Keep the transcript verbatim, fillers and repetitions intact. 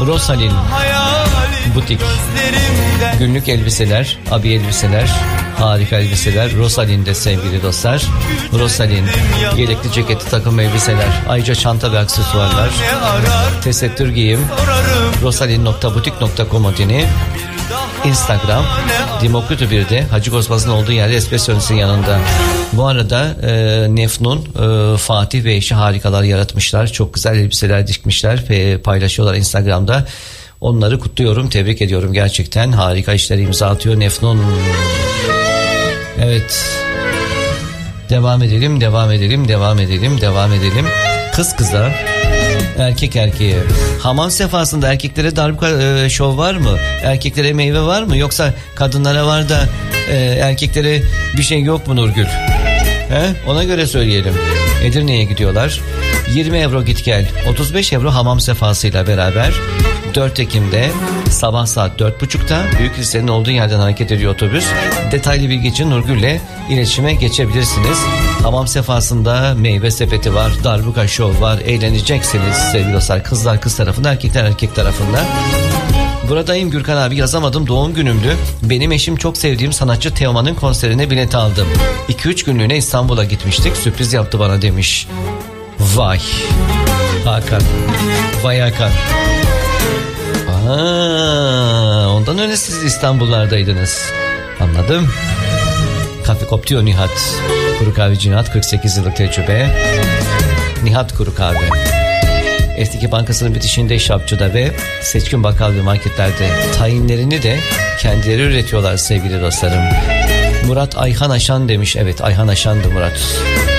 Rosalin Butik. Günlük elbiseler, abi elbiseler, harika elbiseler Rosalin'de sevgili dostlar. Rosalin, yelekli ceketi, takım elbiseler, ayrıca çanta ve aksesuarlar, tesettür giyim, rosalin nokta butik nokta com adını. Instagram Demokritu birde Hacı Osman'ın olduğu yerde Espresso'nun yanında. Bu arada e, Nefnun e, Fatih ve eşi harikalar yaratmışlar. Çok güzel elbiseler dikmişler ve paylaşıyorlar Instagram'da. Onları kutluyorum, tebrik ediyorum. Gerçekten harika işler imza atıyor Nefnun. Evet. Devam edelim, devam edelim, devam edelim, devam edelim. Kız kıza, erkek erkeğe. Hamam sefasında erkeklere darbuka e, şov var mı? Erkeklere meyve var mı? Yoksa kadınlara var da e, erkeklere bir şey yok mu Nurgül? He? Ona göre söyleyelim. Edirne'ye gidiyorlar. yirmi euro git gel. otuz beş euro hamam sefasıyla beraber dört Ekim'de sabah saat dört buçukta Büyük Lisenin olduğu yerden hareket ediyor otobüs. Detaylı bilgi için Nurgül'le iletişime geçebilirsiniz. Hamam sefasında meyve sepeti var, darbuka şov var, eğleneceksiniz sevgili dostlar. Kızlar kız tarafında, erkekler erkek tarafında. Buradayım Gürkan abi, yazamadım, doğum günümdü. Benim eşim çok sevdiğim sanatçı Teoman'ın konserine bilet aldım. iki üç günlüğüne İstanbul'a gitmiştik, sürpriz yaptı bana demiş. Vay Hakan, vay Hakan. Aa, ondan öyle siz İstanbul'lardaydınız. Anladım. Kafe Koptiyo Nihat. Kuru kahveci Nihat, kırk sekiz yıllık tecrübe. Nihat Kuru Kahve. Eskiki Bankası'nın bitişinde Şapçı'da ve seçkin bakkal ve marketlerde tayinlerini de kendileri üretiyorlar sevgili dostlarım. Murat Ayhan Aşan demiş. Evet, Ayhan Aşan'dı Murat.